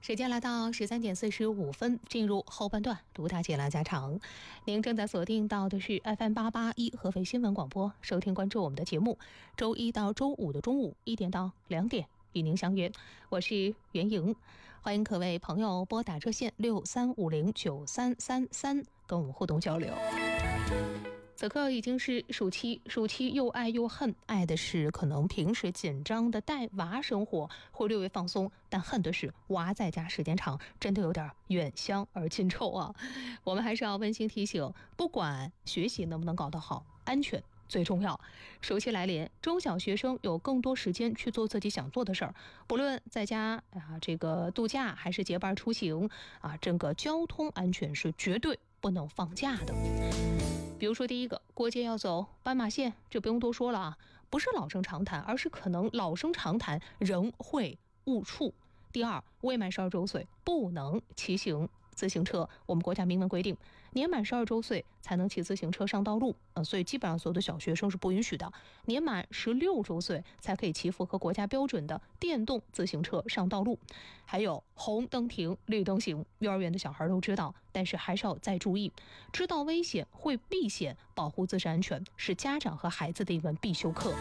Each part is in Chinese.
时间来到13:45，进入后半段读大解答家常。您正在锁定到的是 FM881 合肥新闻广播，收听关注我们的节目。周一到周五的中午1点到2点与您相约，我是袁莹。欢迎各位朋友拨打热线63509333跟我们互动交流。此刻已经是暑期又爱又恨，爱的是可能平时紧张的带娃生活会略微放松，但恨的是娃在家时间长，真的有点远香而近臭啊。我们还是要温馨提醒，不管学习能不能搞得好，安全最重要。暑期来临，中小学生有更多时间去做自己想做的事儿，不论在家这个度假还是结伴出行整个交通安全是绝对不能放假的。比如说第一个，过街要走斑马线，这不用多说了啊，不是老生常谈，而是可能老生常谈仍会误触。第二，未满12周岁不能骑行自行车，我们国家明文规定，年满12周岁才能骑自行车上道路，所以基本上所有的小学生是不允许的。年满16周岁才可以骑符合国家标准的电动自行车上道路。还有红灯停，绿灯行，幼儿园的小孩都知道，但是还是要再注意，知道危险会避险，保护自身安全是家长和孩子的一门必修课。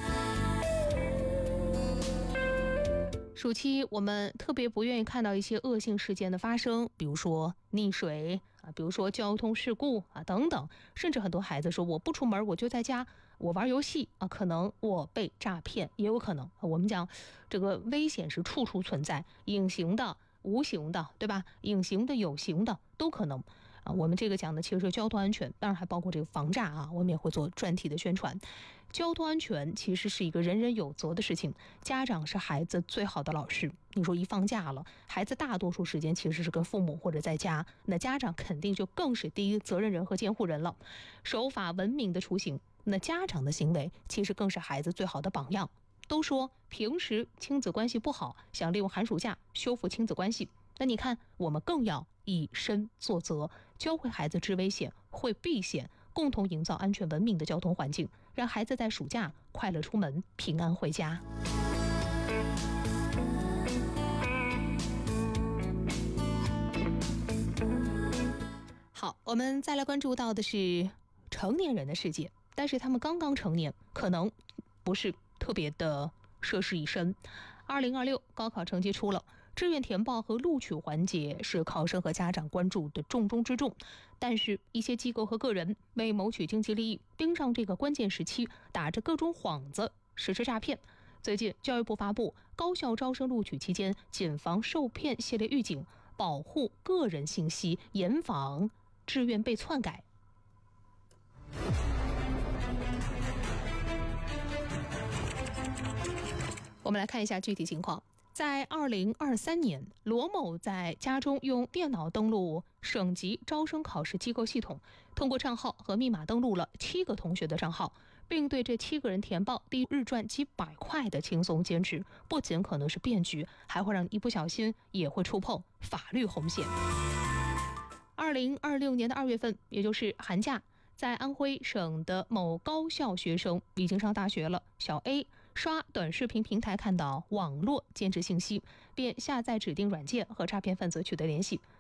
暑期我们特别不愿意看到一些恶性事件的发生，比如说溺水比如说交通事故等等，甚至很多孩子说我不出门，我就在家，我玩游戏可能我被诈骗，也有可能。我们讲这个危险是处处存在，隐形的无形的，对吧？隐形的有形的都可能我们这个讲的其实是交通安全，当然还包括这个防诈我们也会做专题的宣传。交通安全其实是一个人人有责的事情，家长是孩子最好的老师。你说一放假了，孩子大多数时间其实是跟父母或者在家，那家长肯定就更是第一责任人和监护人了。守法文明的出行，那家长的行为其实更是孩子最好的榜样。都说平时亲子关系不好，想利用寒暑假修复亲子关系，那你看我们更要以身作则，教会孩子知危险会避险，共同营造安全文明的交通环境，让孩子在暑假快乐出门，平安回家。好，我们再来关注到的是成年人的世界，但是他们刚刚成年，可能不是特别的涉世已深。2026高考成绩出了，志愿填报和录取环节是考生和家长关注的重中之重，但是一些机构和个人为谋取经济利益，盯上这个关键时期，打着各种幌子实施诈骗。最近教育部发布高校招生录取期间谨防受骗系列预警，保护个人信息，严防志愿被篡改。我们来看一下具体情况。在2023年，罗某在家中用电脑登录省级招生考试机构系统，通过账号和密码登录了7个同学的账号，并对这7个人填报低日赚几百块的轻松兼职，不仅可能是骗局，还会让你一不小心也会触碰法律红线。2026年的2月份，也就是寒假，在安徽省的某高校学生已经上大学了，小 A 刷短视频平台看到网络兼职信息，便下载指定软件和诈骗分子取得联系，